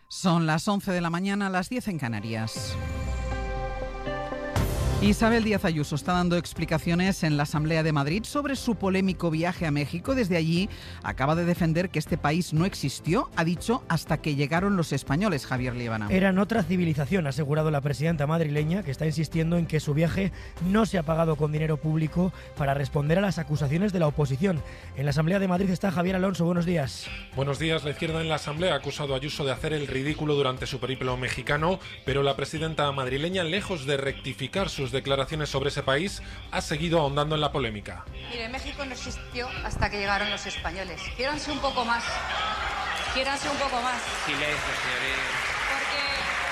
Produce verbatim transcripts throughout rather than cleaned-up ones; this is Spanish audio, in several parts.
Son las once de la mañana, las diez en Canarias. Isabel Díaz Ayuso está dando explicaciones en la Asamblea de Madrid sobre su polémico viaje a México. Desde allí acaba de defender que este país no existió, ha dicho, hasta que llegaron los españoles. Javier Líbana. Eran otra civilización, ha asegurado la presidenta madrileña, que está insistiendo en que su viaje no se ha pagado con dinero público para responder a las acusaciones de la oposición. En la Asamblea de Madrid está Javier Alonso. Buenos días. Buenos días. La izquierda en la Asamblea ha acusado a Ayuso de hacer el ridículo durante su periplo mexicano, pero la presidenta madrileña, lejos de rectificar sus declaraciones sobre ese país, ha seguido ahondando en la polémica. Mire, México no existió hasta que llegaron los españoles. Quiéranse un poco más. Quiéranse un poco más. Silencio, señoría. Porque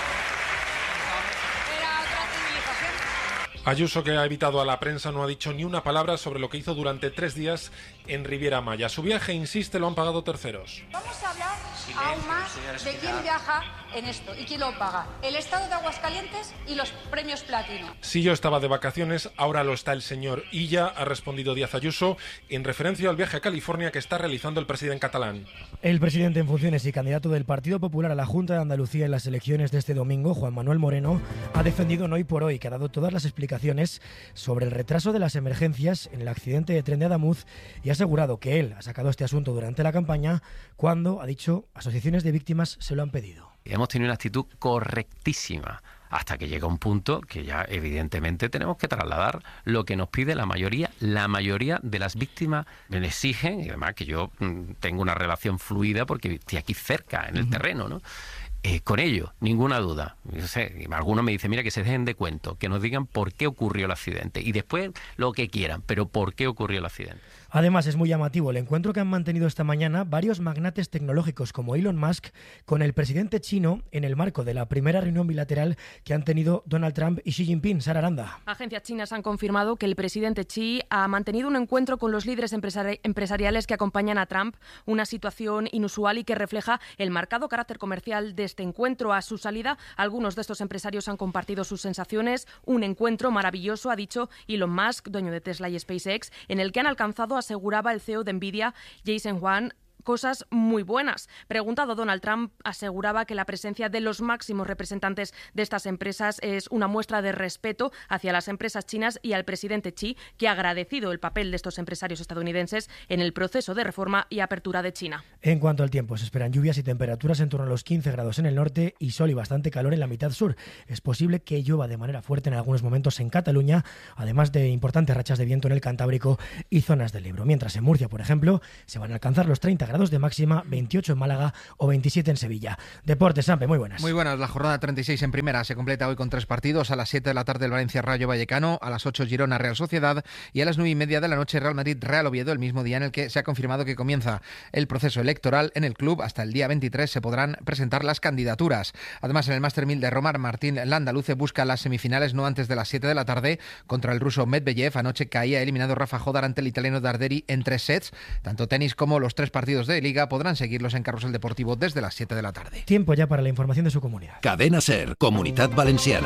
era otra civilización. Ayuso, que ha evitado a la prensa, no ha dicho ni una palabra sobre lo que hizo durante tres días en Riviera Maya. Su viaje, insiste, lo han pagado terceros. Vamos a hablar aún más de quién viaja en esto y quién lo paga. El Estado de Aguascalientes y los premios Platino. Si yo estaba de vacaciones, ahora lo está el señor Illa, ha respondido Díaz Ayuso, en referencia al viaje a California que está realizando el presidente catalán. El presidente en funciones y candidato del Partido Popular a la Junta de Andalucía en las elecciones de este domingo, Juan Manuel Moreno, ha defendido en Hoy por Hoy, que ha dado todas las explicaciones sobre el retraso de las emergencias en el accidente de tren de Adamuz y ha asegurado que él ha sacado este asunto durante la campaña cuando, ha dicho, asociaciones de víctimas se lo han pedido. Hemos tenido una actitud correctísima hasta que llega un punto que ya evidentemente tenemos que trasladar lo que nos pide la mayoría. La mayoría de las víctimas me exigen, y además que yo mm, tengo una relación fluida porque estoy aquí cerca, en el uh-huh. terreno, ¿no? Eh, con ello, ninguna duda. Yo sé, algunos me dicen, mira, que se dejen de cuento, que nos digan por qué ocurrió el accidente y después lo que quieran, pero por qué ocurrió el accidente. Además, es muy llamativo el encuentro que han mantenido esta mañana varios magnates tecnológicos como Elon Musk con el presidente chino en el marco de la primera reunión bilateral que han tenido Donald Trump y Xi Jinping. Sara Aranda. Agencias chinas han confirmado que el presidente Xi ha mantenido un encuentro con los líderes empresari- empresariales que acompañan a Trump, una situación inusual y que refleja el marcado carácter comercial de este encuentro. A su salida, algunos de estos empresarios han compartido sus sensaciones. Un encuentro maravilloso, ha dicho Elon Musk, dueño de Tesla y SpaceX, en el que han alcanzado, aseguraba el C E O de Nvidia, Jensen Huang, cosas muy buenas. Preguntado, Donald Trump aseguraba que la presencia de los máximos representantes de estas empresas es una muestra de respeto hacia las empresas chinas y al presidente Xi, que ha agradecido el papel de estos empresarios estadounidenses en el proceso de reforma y apertura de China. En cuanto al tiempo, se esperan lluvias y temperaturas en torno a los quince grados en el norte y sol y bastante calor en la mitad sur. Es posible que llueva de manera fuerte en algunos momentos en Cataluña, además de importantes rachas de viento en el Cantábrico y zonas del Ebro. Mientras en Murcia, por ejemplo, se van a alcanzar los treinta grados de máxima, veintiocho en Málaga o veintisiete en Sevilla. Deportes, Sampe, muy buenas. Muy buenas. La jornada treinta y seis en primera se completa hoy con tres partidos. A las siete de la tarde el Valencia Rayo Vallecano, a las ocho Girona Real Sociedad y a las nueve y media de la noche Real Madrid Real Oviedo, el mismo día en el que se ha confirmado que comienza el proceso electoral en el club. Hasta el día veintitrés se podrán presentar las candidaturas. Además, en el Master mil de Roma, Martín Landaluce busca las semifinales no antes de las siete de la tarde contra el ruso Medvedev. Anoche caía eliminado Rafa Jodar ante el italiano Darderi en tres sets. Tanto tenis como los tres partidos de Liga podrán seguirlos en Carrusel Deportivo desde las siete de la tarde. Tiempo ya para la información de su comunidad. Cadena SER, Comunidad Valenciana.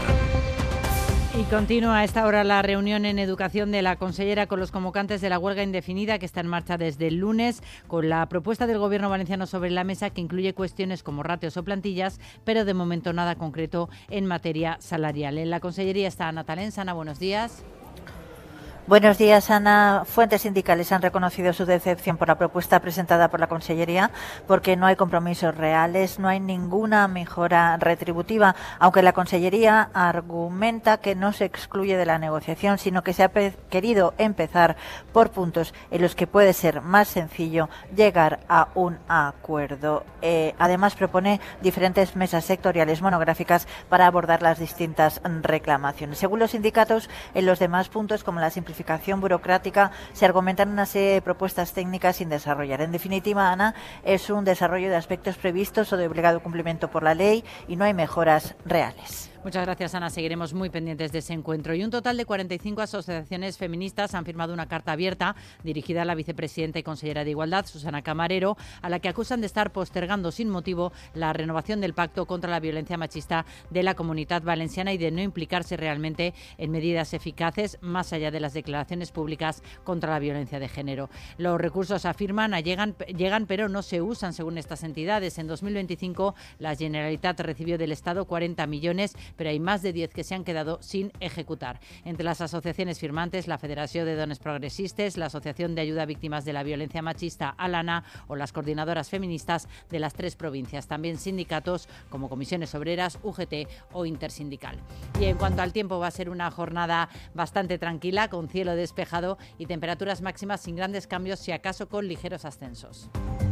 Y continúa a esta hora la reunión en educación de la consellera con los convocantes de la huelga indefinida que está en marcha desde el lunes, con la propuesta del Gobierno valenciano sobre la mesa que incluye cuestiones como ratios o plantillas, pero de momento nada concreto en materia salarial. En la consellería está Ana Talens. Ana, buenos días. Buenos días, Ana. Fuentes sindicales han reconocido su decepción por la propuesta presentada por la Consellería porque no hay compromisos reales, no hay ninguna mejora retributiva, aunque la Consellería argumenta que no se excluye de la negociación, sino que se ha querido empezar por puntos en los que puede ser más sencillo llegar a un acuerdo. Eh, además, propone diferentes mesas sectoriales monográficas para abordar las distintas reclamaciones. Según los sindicatos, en los demás puntos, como la simplificación burocrática, se argumentan una serie de propuestas técnicas sin desarrollar. En definitiva, Ana, es un desarrollo de aspectos previstos o de obligado cumplimiento por la ley y no hay mejoras reales. Muchas gracias, Ana. Seguiremos muy pendientes de ese encuentro. Y un total de cuarenta y cinco asociaciones feministas han firmado una carta abierta dirigida a la vicepresidenta y consellera de Igualdad, Susana Camarero, a la que acusan de estar postergando sin motivo la renovación del pacto contra la violencia machista de la Comunitat Valenciana y de no implicarse realmente en medidas eficaces más allá de las declaraciones públicas contra la violencia de género. Los recursos, afirman, llegan, llegan pero no se usan según estas entidades. En dos mil veinticinco la Generalitat recibió del Estado cuarenta millones, pero hay más de diez que se han quedado sin ejecutar. Entre las asociaciones firmantes, la Federación de Dones Progresistes, la Asociación de Ayuda a Víctimas de la Violencia Machista, Alana, o las coordinadoras feministas de las tres provincias. También sindicatos como Comisiones Obreras, U G T o Intersindical. Y en cuanto al tiempo, va a ser una jornada bastante tranquila, con cielo despejado y temperaturas máximas sin grandes cambios, si acaso con ligeros ascensos.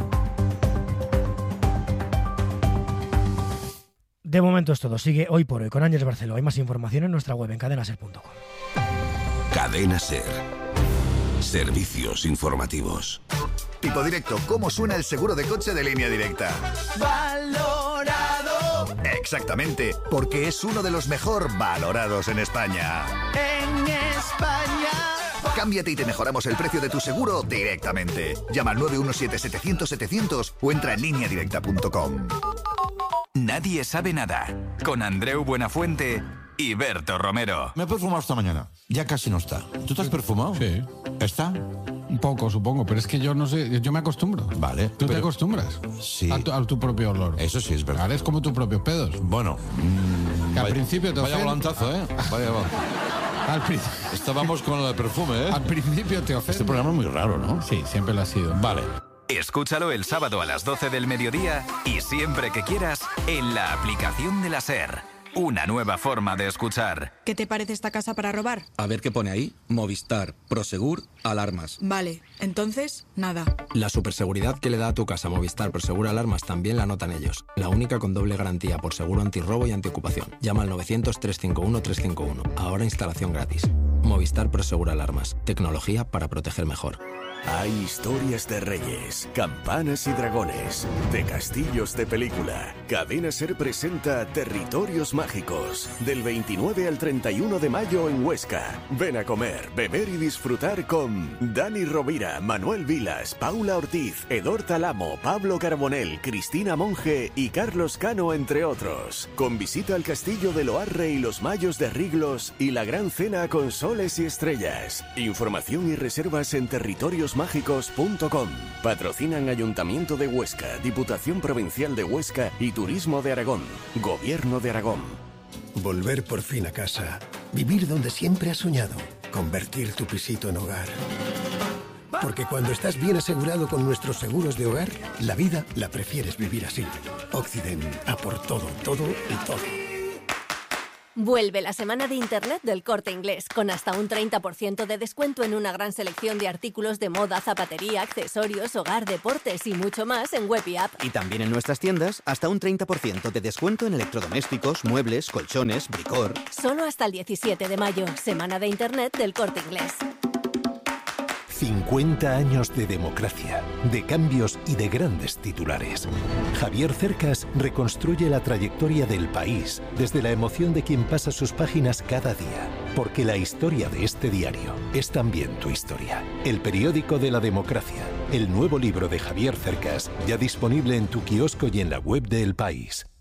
De momento es todo. Sigue Hoy por Hoy con Ángeles Barceló. Hay más información en nuestra web en cadena ser punto com. Cadena Ser. Servicios informativos. Tipo Directo, ¿cómo suena el seguro de coche de Línea Directa? ¡Valorado! Exactamente, porque es uno de los mejor valorados en España. ¡En España! Cámbiate y te mejoramos el precio de tu seguro directamente. Llama al nueve uno siete, setecientos, setecientos o entra en línea directa punto com. Nadie sabe nada. Con Andreu Buenafuente y Berto Romero. Me he perfumado esta mañana. Ya casi no está. ¿Tú te has perfumado? Sí. ¿Está? Un poco, supongo, pero es que yo no sé, yo me acostumbro. Vale. ¿Tú pero... te acostumbras? Sí. A tu, a tu propio olor. Eso sí es verdad. Ahora es como tus propios pedos. Bueno. Mmm, que al vaya, principio te Vaya ofende. volantazo, ¿eh? Vaya al pri... Estábamos con el perfume, ¿eh? Al principio te ofende. Este programa es muy raro, ¿no? Sí, siempre lo ha sido. Vale. Escúchalo el sábado a las doce del mediodía y siempre que quieras en la aplicación de la SER. Una nueva forma de escuchar. ¿Qué te parece esta casa para robar? A ver qué pone ahí. Movistar, Prosegur, alarmas. Vale, entonces, nada. La superseguridad que le da a tu casa Movistar Prosegur Alarmas también la notan ellos. La única con doble garantía por seguro antirrobo y antiocupación. Llama al novecientos, trescientos cincuenta y uno, trescientos cincuenta y uno. Ahora instalación gratis. Movistar Prosegur Alarmas. Tecnología para proteger mejor. Hay historias de reyes, campanas y dragones, de castillos de película. Cadena Ser presenta Territorios Mágicos, del veintinueve al treinta y uno de mayo en Huesca. Ven a comer, beber y disfrutar con Dani Rovira, Manuel Vilas, Paula Ortiz, Edor Talamo, Pablo Carbonell, Cristina Monge y Carlos Cano, entre otros. Con visita al castillo de Loarre y los Mayos de Riglos y la gran cena con soles y estrellas. Información y reservas en territorios mágicos punto com. Patrocinan Ayuntamiento de Huesca, Diputación Provincial de Huesca y Turismo de Aragón. Gobierno de Aragón. Volver por fin a casa. Vivir donde siempre has soñado. Convertir tu pisito en hogar. Porque cuando estás bien asegurado con nuestros seguros de hogar, la vida la prefieres vivir así. Occident, a por todo, todo y todo. Vuelve la semana de Internet del Corte Inglés, con hasta un treinta por ciento de descuento en una gran selección de artículos de moda, zapatería, accesorios, hogar, deportes y mucho más en web y app. Y también en nuestras tiendas, hasta un treinta por ciento de descuento en electrodomésticos, muebles, colchones, bricor. Solo hasta el diecisiete de mayo, semana de Internet del Corte Inglés. cincuenta años de democracia, de cambios y de grandes titulares. Javier Cercas reconstruye la trayectoria del país desde la emoción de quien pasa sus páginas cada día. Porque la historia de este diario es también tu historia. El periódico de la democracia. El nuevo libro de Javier Cercas, ya disponible en tu kiosco y en la web de El País.